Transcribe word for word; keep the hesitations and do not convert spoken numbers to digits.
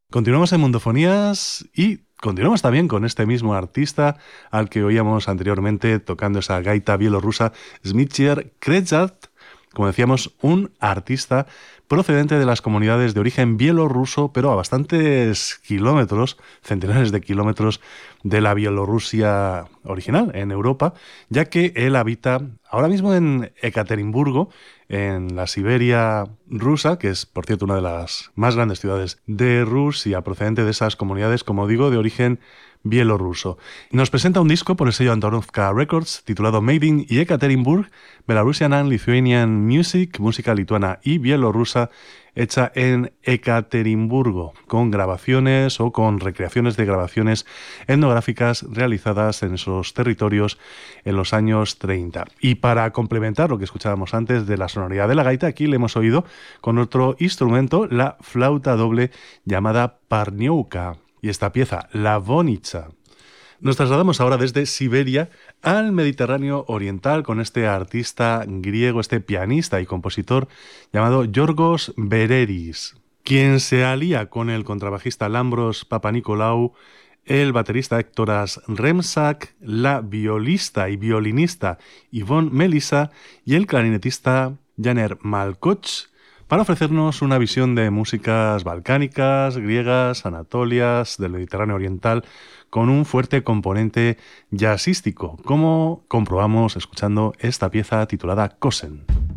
Continuamos en Mundofonías y continuamos también con este mismo artista al que oíamos anteriormente tocando esa gaita bielorrusa, Zmitjer Krejat, como decíamos, un artista procedente de las comunidades de origen bielorruso, pero a bastantes kilómetros, centenares de kilómetros de la Bielorrusia original en Europa, ya que él habita ahora mismo en Ekaterimburgo, en la Siberia rusa, que es, por cierto, una de las más grandes ciudades de Rusia, procedente de esas comunidades, como digo, de origen bielorruso. Nos presenta un disco por el sello Antonovka Records titulado Made in Yekaterinburg, Belarusian and Lithuanian Music, música lituana y bielorrusa hecha en Ekaterimburgo, con grabaciones o con recreaciones de grabaciones etnográficas realizadas en esos territorios en los años treinta. Y para complementar lo que escuchábamos antes de la sonoridad de la gaita, aquí le hemos oído con otro instrumento, la flauta doble llamada parniouka. Y esta pieza, la Vonica. Nos trasladamos ahora desde Siberia al Mediterráneo Oriental con este artista griego, este pianista y compositor llamado Yorgos Bereris, quien se alía con el contrabajista Lambros Papanikolaou, el baterista Héctoras Remsak, la violista y violinista Yvonne Melissa y el clarinetista Janer Malkoch, para ofrecernos una visión de músicas balcánicas, griegas, anatolias, del Mediterráneo Oriental, con un fuerte componente jazzístico, como comprobamos escuchando esta pieza titulada Kosen.